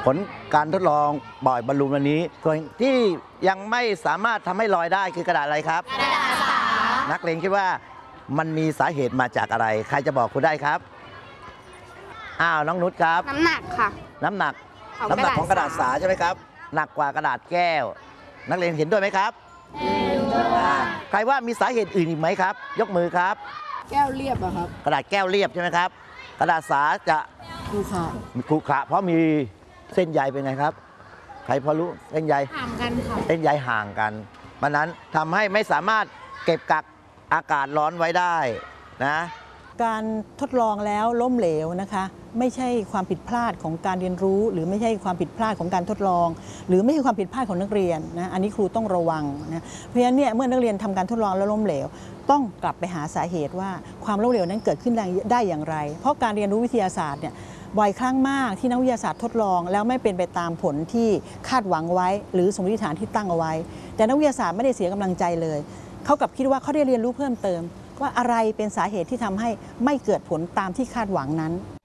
ผลการทดลองบ่อยบอลลูนวันนี้ส่วนที่ยังไม่สามารถทำให้ลอยได้คือกระดาษอะไรครับกระดาษสานักเรียนคิดว่ามันมีสาเหตุมาจากอะไรใครจะบอกครูได้ครับน้องนุชครับน้ำหนักค่ะน้ำหนักของกระดาษสาใช่ไหมครับหนักกว่ากระดาษแก้วนักเรียนเห็นด้วยไหมครับเห็นด้วยใครว่ามีสาเหตุอื่นอีกไหมครับยกมือครับแก้วเรียบอะครับกระดาษแก้วเรียบใช่ไหมครับกระดาษสาจะขรุขระเพราะมีเส้นใยเป็นไงครับใครพอรู้เส้นใยห่างกันค่ะเส้นใยห่างกันเพราะนั้นทำให้ไม่สามารถเก็บกักอากาศร้อนไว้ได้นะการทดลองแล้วล้มเหลวนะคะไม่ใช่ความผิดพลาดของการเรียนรู้หรือไม่ใช่ความผิดพลาดของการทดลองหรือไม่ใช่ความผิดพลาดของนักเรียนนะอันนี้ครูต้องระวังนะเพราะฉะนั้นเนี่ยเมื่อนักเรียนทำการทดลองแล้วล้มเหลวต้องกลับไปหาสาเหตุว่าความล้มเหลวนั้นเกิดขึ้นได้อย่างไรเพราะการเรียนรู้วิทยาศาสตร์เนี่ยบ่อยครั้งมากที่นักวิทยาศาสตร์ทดลองแล้วไม่เป็นไปตามผลที่คาดหวังไว้หรือสมมติฐานที่ตั้งเอาไว้แต่นักวิทยาศาสตร์ไม่ได้เสียกำลังใจเลยเขากลับคิดว่าเขาได้เรียนรู้เพิ่มเติมว่าอะไรเป็นสาเหตุที่ทำให้ไม่เกิดผลตามที่คาดหวังนั้น